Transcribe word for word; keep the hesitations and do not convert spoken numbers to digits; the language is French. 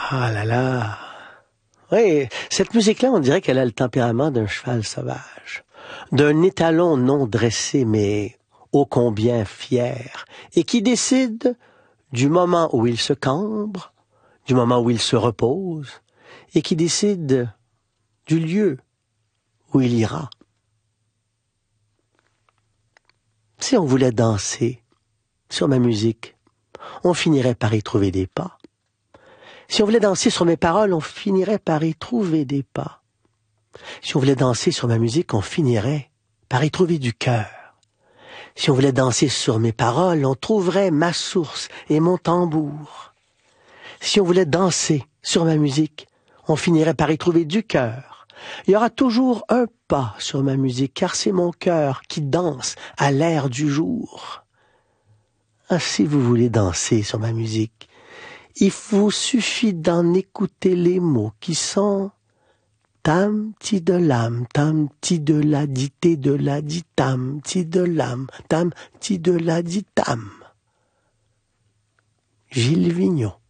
Ah là là. Oui, cette musique-là, on dirait qu'elle a le tempérament d'un cheval sauvage, d'un étalon non dressé, mais ô combien fier, et qui décide du moment où il se cambre, du moment où il se repose, et qui décide du lieu où il ira. Si on voulait danser sur ma musique, on finirait par y trouver des pas. Si on voulait danser sur mes paroles, on finirait par y trouver des pas. Si on voulait danser sur ma musique, on finirait par y trouver du cœur. Si on voulait danser sur mes paroles, on trouverait ma source et mon tambour. Si on voulait danser sur ma musique, on finirait par y trouver du cœur. Il y aura toujours un pas sur ma musique, car c'est mon cœur qui danse à l'air du jour. Ah, si vous voulez danser sur ma musique, il vous suffit d'en écouter les mots qui sont tam, ti de l'âme, tam, ti de la di, té de la di, tam, ti de l'âme, tam, ti de la di, tam. Gilles Vigneault.